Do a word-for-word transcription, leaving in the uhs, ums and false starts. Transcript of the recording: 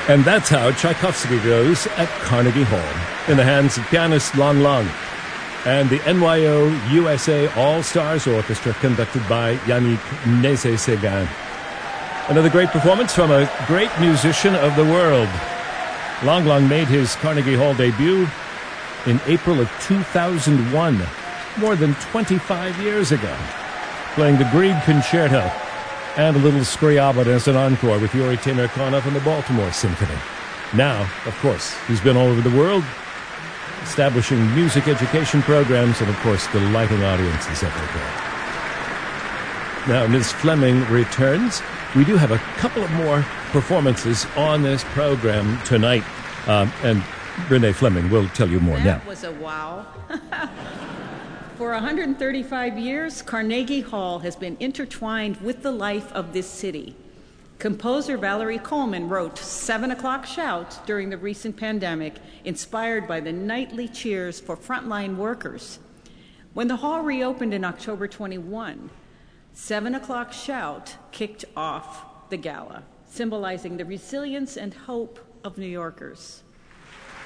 And that's how Tchaikovsky goes at Carnegie Hall, in the hands of pianist Lang Lang, and the N Y O U S A All-Stars Orchestra, conducted by Yannick Nézet-Séguin. Another great performance from a great musician of the world. Lang Lang made his Carnegie Hall debut in April of two thousand one, more than twenty-five years ago, playing the Grieg Concerto and a little Scriabin as an encore with Yuri Temirkanov and the Baltimore Symphony. Now, of course, he's been all over the world, establishing music education programs and, of course, delighting audiences everywhere. Now, Miz Fleming returns. We do have a couple of more performances on this program tonight, um, and Renee Fleming will tell you more that now. That was a wow. For one hundred thirty-five years, Carnegie Hall has been intertwined with the life of this city. Composer Valerie Coleman wrote Seven O'Clock Shout during the recent pandemic, inspired by the nightly cheers for frontline workers. When the hall reopened in October twenty-one, Seven O'Clock Shout kicked off the gala, symbolizing the resilience and hope of New Yorkers.